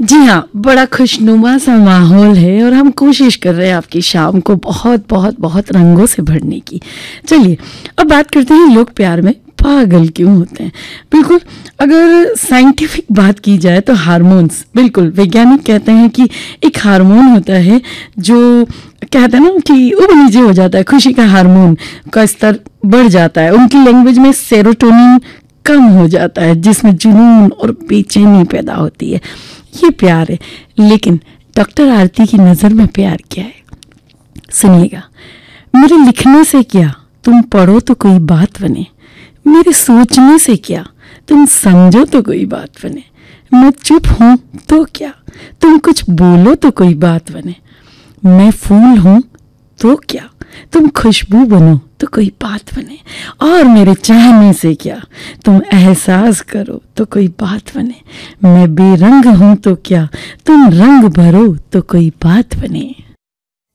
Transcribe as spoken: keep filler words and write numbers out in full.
जी हाँ, बड़ा खुशनुमा सा माहौल है और हम कोशिश कर रहे हैं आपकी शाम को बहुत बहुत बहुत रंगों से भरने की। चलिए अब बात करते हैं, लोग प्यार में पागल क्यों होते हैं। बिल्कुल, अगर साइंटिफिक बात की जाए तो हार्मोन्स, बिल्कुल वैज्ञानिक कहते हैं कि एक हार्मोन होता है जो कहते हैं ना कि ऊपर नीचे हो जाता है, खुशी का हार्मोन का स्तर बढ़ जाता है। उनकी लैंग्वेज में सेरोटोनिन कम हो जाता है, जिसमें जुनून और बेचैनी पैदा होती है। ये प्यार है। लेकिन डॉक्टर आरती की नज़र में प्यार क्या है, सुनिएगा। मेरे लिखने से क्या तुम पढ़ो तो कोई बात बने, मेरे सोचने से क्या तुम समझो तो कोई बात बने, मैं चुप हूं तो क्या तुम कुछ बोलो तो कोई बात बने, मैं फूल हूं तो क्या तुम खुशबू बनो तो कोई बात बने, और मेरे चाहने से क्या तुम एहसास करो तो कोई बात बने, मैं बेरंग हूं तो क्या तुम रंग भरो तो कोई बात बने।